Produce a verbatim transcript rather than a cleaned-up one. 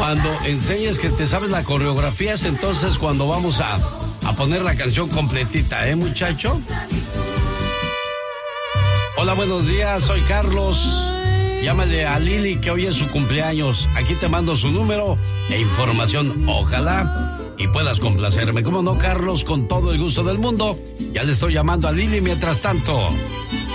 Cuando enseñes que te sabes la coreografía es entonces cuando vamos a, a poner la canción completita, ¿eh, muchacho? Hola, buenos días, soy Carlos. Llámale a Lili que hoy es su cumpleaños. Aquí te mando su número e información. Ojalá y puedas complacerme. ¿Cómo no, Carlos? Con todo el gusto del mundo. Ya le estoy llamando a Lili mientras tanto.